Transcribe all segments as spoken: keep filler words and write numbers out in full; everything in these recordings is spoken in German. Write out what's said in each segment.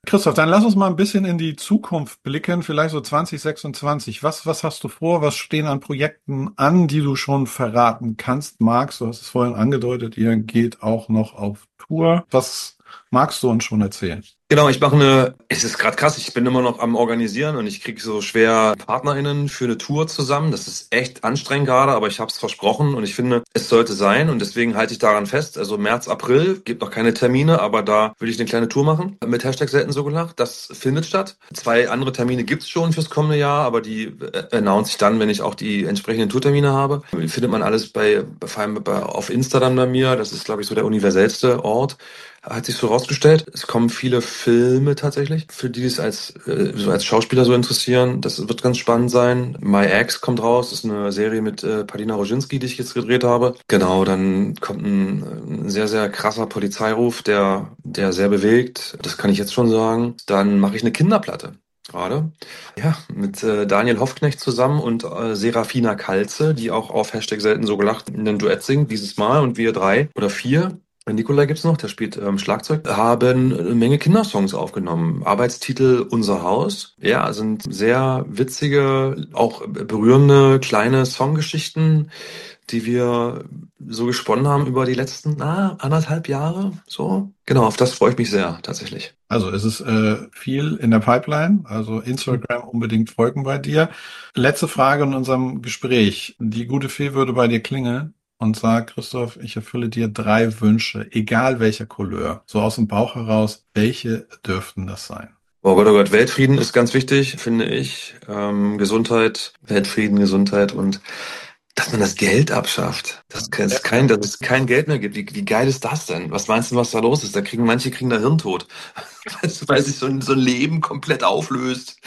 Christoph, dann lass uns mal ein bisschen in die Zukunft blicken, vielleicht so zwanzig sechsundzwanzig. Was, was hast du vor? Was stehen an Projekten an, die du schon verraten kannst? Magst, du hast es vorhin angedeutet, ihr geht auch noch auf Tour. Was magst du uns schon erzählen? Genau, ich mache eine, es ist gerade krass, ich bin immer noch am Organisieren und ich kriege so schwer PartnerInnen für eine Tour zusammen. Das ist echt anstrengend gerade, aber ich habe es versprochen und ich finde, es sollte sein und deswegen halte ich daran fest. Also März, April, gibt noch keine Termine, aber da will ich eine kleine Tour machen mit Hashtag selten so gelacht. Das findet statt. Zwei andere Termine gibt's schon fürs kommende Jahr, aber die äh, announce ich dann, wenn ich auch die entsprechenden Tourtermine habe. Findet man alles bei, vor allem bei, auf Instagram bei mir. Das ist, glaube ich, so der universellste Ort. Hat sich so rausgestellt. Es kommen viele Filme tatsächlich, für die es als, äh, so als Schauspieler so interessieren. Das wird ganz spannend sein. My Ex kommt raus. Das ist eine Serie mit äh, Paulina Roginski, die ich jetzt gedreht habe. Genau, dann kommt ein, ein sehr, sehr krasser Polizeiruf, der, der sehr bewegt. Das kann ich jetzt schon sagen. Dann mache ich eine Kinderplatte. Gerade. Ja, mit äh, Daniel Hoffknecht zusammen und äh, Serafina Kalze, die auch auf Hashtag selten so gelacht ein Duett singt dieses Mal und wir drei oder vier. Nikolai gibt's noch, der spielt ähm, Schlagzeug, haben eine Menge Kindersongs aufgenommen. Arbeitstitel Unser Haus. Ja, sind sehr witzige, auch berührende kleine Songgeschichten, die wir so gesponnen haben über die letzten ah, anderthalb Jahre. So. Genau, auf das freue ich mich sehr, tatsächlich. Also es ist äh, viel in der Pipeline, also Instagram unbedingt folgen bei dir. Letzte Frage in unserem Gespräch. Die gute Fee würde bei dir klingeln und sagt, Christoph, ich erfülle dir drei Wünsche, egal welcher Couleur. So aus dem Bauch heraus, welche dürften das sein? Oh Gott, oh Gott, Weltfrieden ist ganz wichtig, finde ich. Ähm, Gesundheit, Weltfrieden, Gesundheit und dass man das Geld abschafft. Dass es kein, dass es kein Geld mehr gibt. Wie, wie geil ist das denn? Was meinst du, was da los ist? Da kriegen manche kriegen da Hirntod. Weißt du, weil sich so ein, so ein Leben komplett auflöst.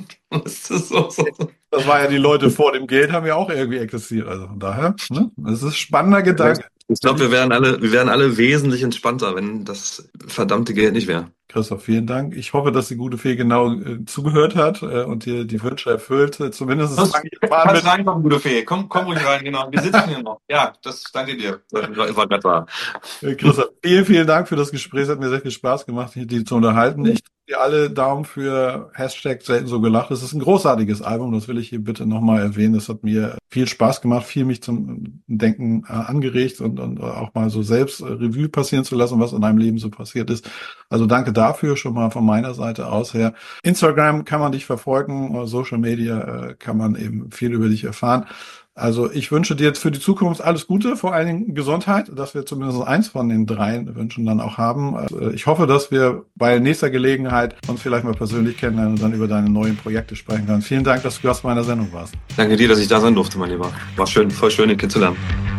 Das ist so, so, so. Das war ja, die Leute vor dem Geld haben ja auch irgendwie existiert. Also von daher, ne? Das ist ein spannender Gedanke. Ich glaube, wir wären alle, wir wären alle wesentlich entspannter, wenn das verdammte Geld nicht wäre. Christoph, vielen Dank. Ich hoffe, dass die gute Fee genau äh, zugehört hat äh, und dir die Wünsche erfüllt. Äh, Zumindest fange ich mal Kannst mit. reinkommen, gute Fee. Komm, komm ruhig rein, genau. Wir sitzen hier noch. Ja, das danke dir. Das war gerade wahr. Äh, Christoph, vielen, vielen Dank für das Gespräch. Es hat mir sehr viel Spaß gemacht, die zu unterhalten. Ich drücke dir alle Daumen für Hashtag selten so gelacht. Es ist ein großartiges Album, das will ich hier bitte nochmal erwähnen. Es hat mir viel Spaß gemacht, viel mich zum Denken äh, angeregt und, und auch mal so selbst äh, Revue passieren zu lassen, was in deinem Leben so passiert ist. Also danke dafür schon mal von meiner Seite aus her. Instagram kann man dich verfolgen, Social Media äh, kann man eben viel über dich erfahren. Also ich wünsche dir jetzt für die Zukunft alles Gute, vor allen Dingen Gesundheit, dass wir zumindest eins von den drei Wünschen dann auch haben. Also ich hoffe, dass wir bei nächster Gelegenheit uns vielleicht mal persönlich kennenlernen und dann über deine neuen Projekte sprechen können. Vielen Dank, dass du Gast meiner Sendung warst. Danke dir, dass ich da sein durfte, mein Lieber. War schön, voll schön, dich kennenzulernen.